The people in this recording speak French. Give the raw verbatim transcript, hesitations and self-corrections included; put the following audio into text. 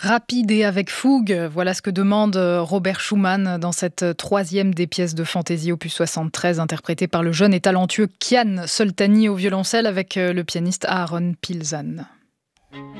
Rapide et avec fougue, voilà ce que demande Robert Schumann dans cette troisième des pièces de fantaisie opus soixante-treize, interprétée par le jeune et talentueux Kian Soltani au violoncelle avec le pianiste Aaron Pilzan.